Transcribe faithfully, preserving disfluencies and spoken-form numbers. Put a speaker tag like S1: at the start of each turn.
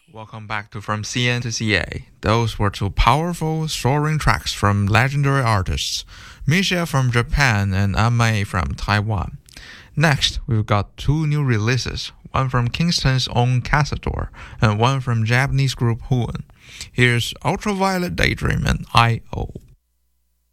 S1: Welcome back to From C N to C A. Those were two powerful, soaring tracks from legendary artists, Misha from Japan and Amei from Taiwan. Next, we've got two new releases, one from Kingston's own Cazador and one from Japanese group Huon. Here's Ultraviolet Daydream and I O